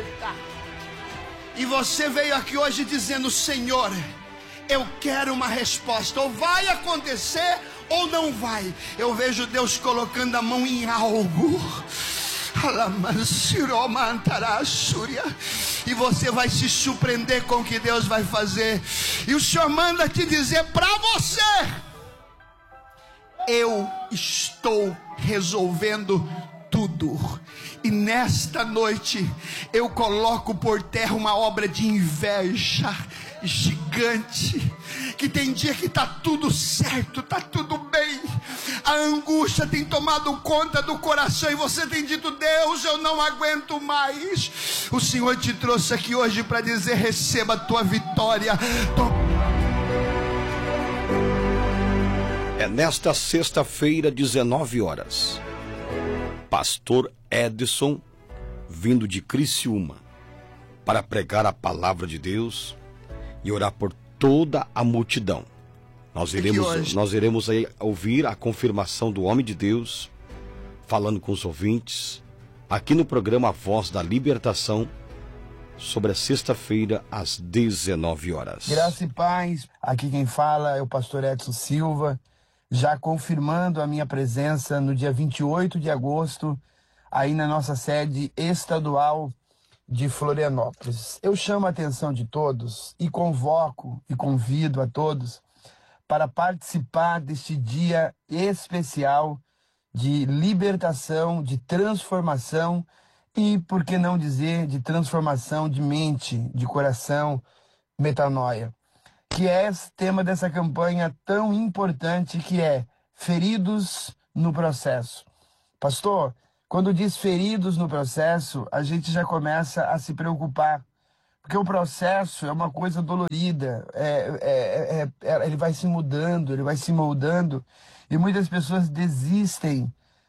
aberta. E você veio aqui hoje dizendo: Senhor, eu quero uma resposta. Ou vai acontecer ou não vai. Eu vejo Deus colocando a mão em algo. E você vai se surpreender com o que Deus vai fazer. E o Senhor manda te dizer para você: eu estou resolvendo tudo. E nesta noite eu coloco por terra uma obra de inveja gigante. Que tem dia que está tudo certo, está tudo bem, a angústia tem tomado conta do coração e você tem dito: Deus, eu não aguento mais. O Senhor te trouxe aqui hoje para dizer: receba a tua vitória. É nesta sexta-feira, 19 horas, pastor Edson, vindo de Criciúma, para pregar a palavra de Deus e orar por toda a multidão. Nós iremos aí ouvir a confirmação do homem de Deus, falando com os ouvintes, aqui no programa A Voz da Libertação, sobre a sexta-feira, às 19 horas. Graça e paz, aqui quem fala é o pastor Edson Silva, já confirmando a minha presença no dia 28 de agosto, aí na nossa sede estadual de Florianópolis. Eu chamo a atenção de todos e convoco e convido a todos para participar deste dia especial de libertação, de transformação e, por que não dizer, de transformação de mente, de coração, metanoia, que é esse tema dessa campanha tão importante, que é feridos no processo. Pastor, quando diz feridos no processo, a gente já começa a se preocupar, porque o processo é uma coisa dolorida, ele vai se mudando, ele vai se moldando, e muitas pessoas desistem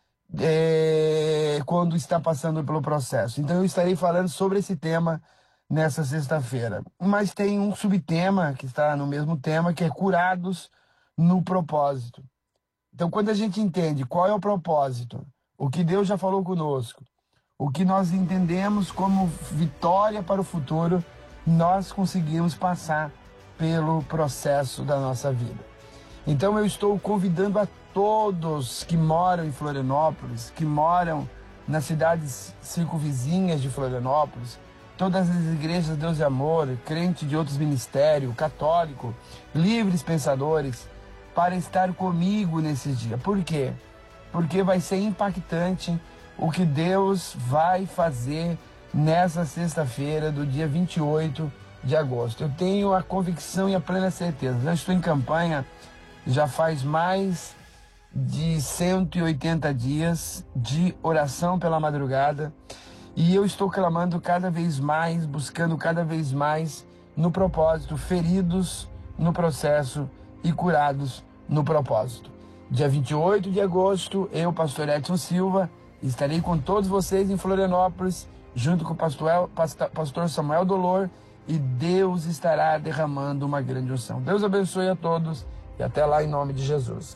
quando está passando pelo processo. Então eu estarei falando sobre esse tema nessa sexta-feira. Mas tem um subtema que está no mesmo tema, que é curados no propósito. Então quando a gente entende qual é o propósito, o que Deus já falou conosco, o que nós entendemos como vitória para o futuro, nós conseguimos passar pelo processo da nossa vida. Então eu estou convidando a todos que moram em Florianópolis, que moram nas cidades circunvizinhas de Florianópolis, todas as igrejas Deus e Amor, crente de outros ministérios, católico, livres pensadores, para estar comigo nesse dia. Por quê? Porque vai ser impactante o que Deus vai fazer nessa sexta-feira do dia 28 de agosto. Eu tenho a convicção e a plena certeza. Eu estou em campanha já faz mais de 180 dias de oração pela madrugada e eu estou clamando cada vez mais, buscando cada vez mais no propósito, feridos no processo e curados no propósito. Dia 28 de agosto, eu, pastor Edson Silva, estarei com todos vocês em Florianópolis, junto com o pastor Samuel Dolor, e Deus estará derramando uma grande unção. Deus abençoe a todos e até lá em nome de Jesus.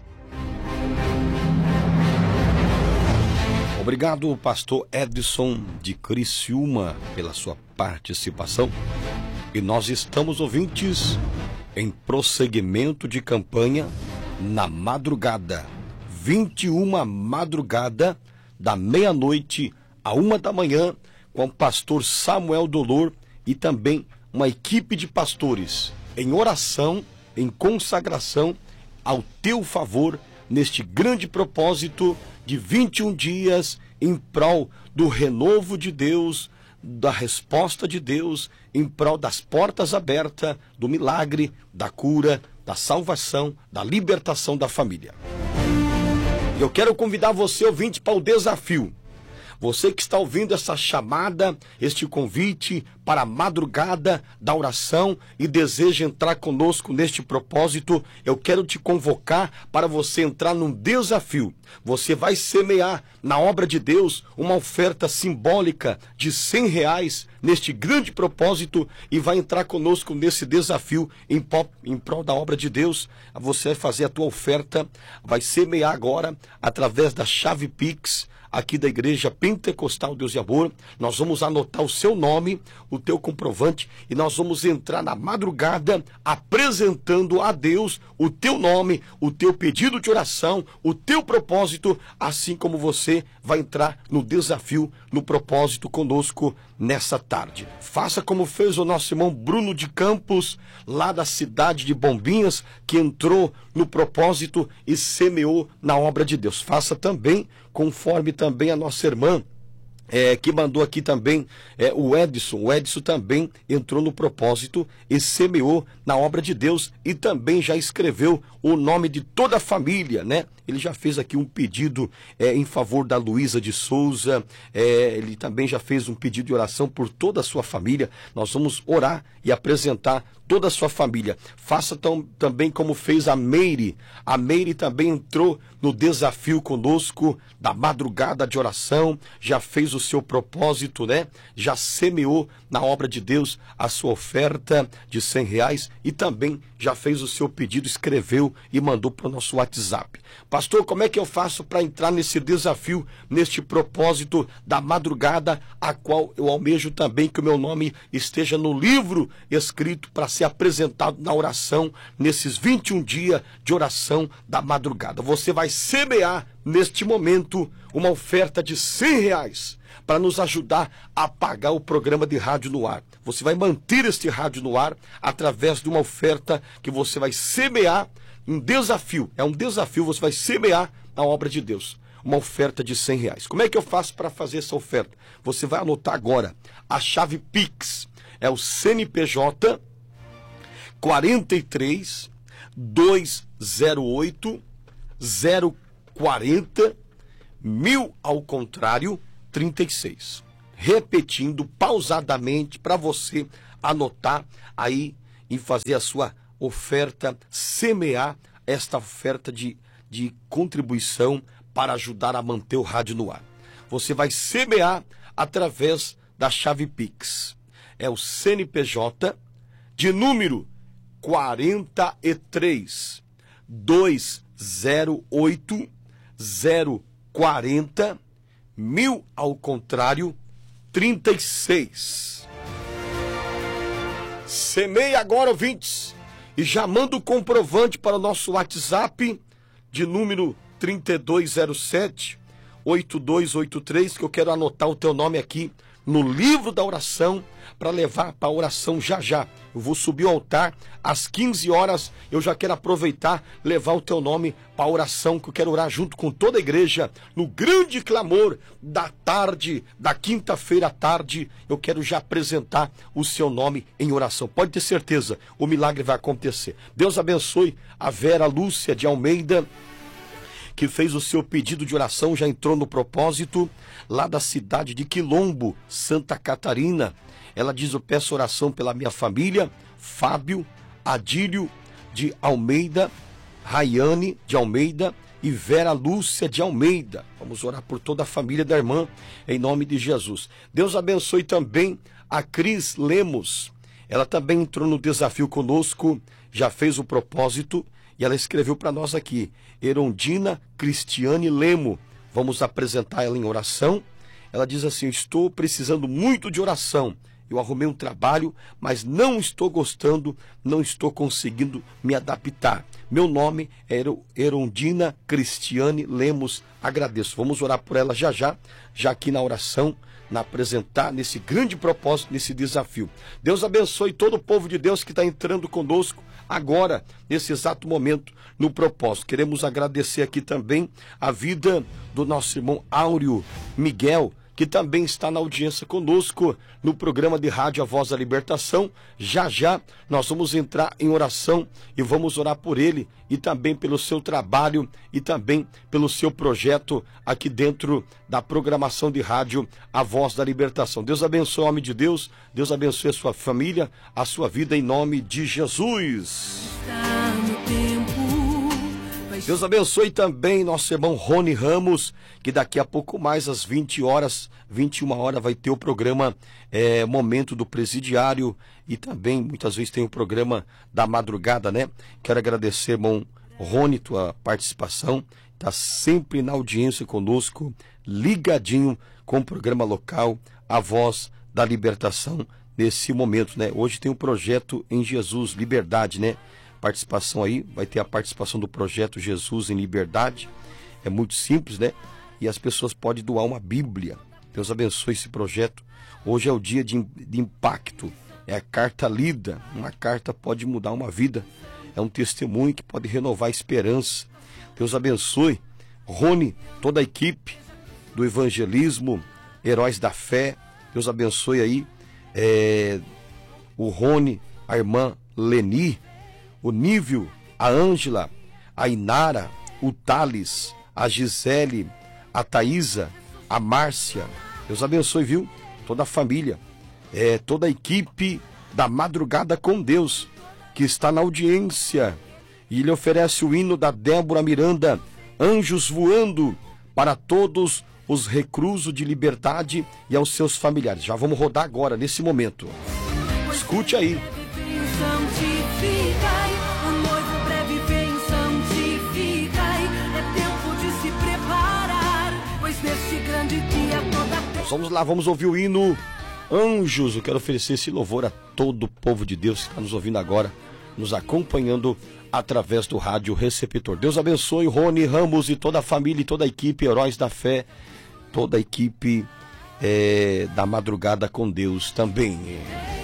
Obrigado, pastor Edson de Criciúma, pela sua participação. E nós estamos, ouvintes, em prosseguimento de campanha na madrugada, 21 madrugada, da meia-noite à 1 da manhã, com o pastor Samuel Dolor e também uma equipe de pastores em oração, em consagração ao teu favor, neste grande propósito de 21 dias em prol do renovo de Deus, da resposta de Deus, em prol das portas abertas, do milagre, da cura, da salvação, da libertação da família. Eu quero convidar você, ouvinte, para o desafio. Você que está ouvindo essa chamada, este convite para a madrugada da oração e deseja entrar conosco neste propósito, eu quero te convocar para você entrar num desafio. Você vai semear na obra de Deus uma oferta simbólica de R$100 neste grande propósito e vai entrar conosco nesse desafio em prol da obra de Deus. Você vai fazer a tua oferta, vai semear agora através da chave Pix, aqui da Igreja Pentecostal Deus e Amor. Nós vamos anotar o seu nome, o teu comprovante, e nós vamos entrar na madrugada apresentando a Deus o teu nome, o teu pedido de oração, o teu propósito, assim como você vai entrar no desafio, no propósito conosco nessa tarde. Faça como fez o nosso irmão Bruno de Campos, lá da cidade de Bombinhas, que entrou no propósito e semeou na obra de Deus. Faça também, conforme também a nossa irmã, que mandou aqui também, o Edson. O Edson também entrou no propósito e semeou na obra de Deus e também já escreveu o nome de toda a família, né? Ele já fez aqui um pedido em favor da Luísa de Souza, ele também já fez um pedido de oração por toda a sua família. Nós vamos orar e apresentar toda a sua família. Faça também como fez a Meire. A Meire também entrou no desafio conosco da madrugada de oração, já fez o seu propósito, né? Já semeou na obra de Deus a sua oferta de R$100 e também já fez o seu pedido, escreveu e mandou para o nosso WhatsApp. Pastor, como é que eu faço para entrar nesse desafio, neste propósito da madrugada, a qual eu almejo também que o meu nome esteja no livro escrito para ser apresentado na oração, nesses 21 dias de oração da madrugada? Você vai semear neste momento uma oferta de R$100 para nos ajudar a pagar o programa de rádio no ar. Você vai manter este rádio no ar através de uma oferta que você vai semear, um desafio, é um desafio, você vai semear na obra de Deus, uma oferta de R$100. Como é que eu faço para fazer essa oferta? Você vai anotar agora, a chave Pix é o CNPJ 43 208 040 1000 ao contrário 36. Repetindo pausadamente para você anotar aí e fazer a sua oferta, semear esta oferta de contribuição para ajudar a manter o rádio no ar. Você vai semear através da chave Pix. É o CNPJ de número 43 208 040 1000 ao contrário 36. Semeie agora, ouvintes, e já manda o comprovante para o nosso WhatsApp de número 3207-8283, que eu quero anotar o teu nome aqui no livro da oração para levar para a oração já já. Eu vou subir o altar às 15 horas, eu já quero aproveitar, levar o teu nome para a oração, que eu quero orar junto com toda a igreja, no grande clamor da tarde, da quinta-feira à tarde, eu quero já apresentar o seu nome em oração. Pode ter certeza, o milagre vai acontecer. Deus abençoe a Vera Lúcia de Almeida, que fez o seu pedido de oração, já entrou no propósito, lá da cidade de Quilombo, Santa Catarina. Ela diz: eu peço oração pela minha família, Fábio, Adílio de Almeida, Rayane de Almeida e Vera Lúcia de Almeida. Vamos orar por toda a família da irmã, em nome de Jesus. Deus abençoe também a Cris Lemos. Ela também entrou no desafio conosco, já fez o propósito, e ela escreveu para nós aqui: Erondina Cristiane Lemo. Vamos apresentar ela em oração. Ela diz assim: estou precisando muito de oração. Eu arrumei um trabalho, mas não estou gostando, não estou conseguindo me adaptar. Meu nome é Erondina Cristiane Lemos. Agradeço. Vamos orar por ela já aqui na oração, na apresentar nesse grande propósito, nesse desafio. Deus abençoe todo o povo de Deus que está entrando conosco agora, nesse exato momento, no propósito. Queremos agradecer aqui também a vida do nosso irmão Áureo Miguel, que também está na audiência conosco no programa de rádio A Voz da Libertação. Já nós vamos entrar em oração e vamos orar por ele e também pelo seu trabalho e também pelo seu projeto aqui dentro da programação de rádio A Voz da Libertação. Deus abençoe o homem de Deus, Deus abençoe a sua família, a sua vida, em nome de Jesus. Deus abençoe também nosso irmão Rony Ramos, que daqui a pouco mais, às 21 horas, vai ter o programa Momento do Presidiário, e também muitas vezes tem o programa da madrugada, né? Quero agradecer, irmão Rony, tua participação, está sempre na audiência conosco, ligadinho com o programa local, a voz da libertação nesse momento, né? Hoje tem um projeto em Jesus, Liberdade, né? Participação aí, vai ter a participação do projeto Jesus em Liberdade, é muito simples, né? E as pessoas podem doar uma Bíblia. Deus abençoe esse projeto. Hoje é o dia de impacto, é a carta lida, uma carta pode mudar uma vida, é um testemunho que pode renovar a esperança. Deus abençoe Rony, toda a equipe do evangelismo, Heróis da Fé. Deus abençoe aí o Rony, a irmã Leni, o Nívio, a Ângela, a Inara, o Thales, a Gisele, a Thaísa, a Márcia. Deus abençoe, viu? Toda a família, toda a equipe da Madrugada com Deus, que está na audiência. E ele oferece o hino da Débora Miranda, Anjos Voando, para todos os reclusos de liberdade e aos seus familiares. Já vamos rodar agora, nesse momento. Escute aí. Vamos lá, vamos ouvir o hino Anjos. Eu quero oferecer esse louvor a todo o povo de Deus que está nos ouvindo agora, nos acompanhando através do rádio receptor. Deus abençoe Rony Ramos e toda a família e toda a equipe Heróis da Fé, toda a equipe da Madrugada com Deus também.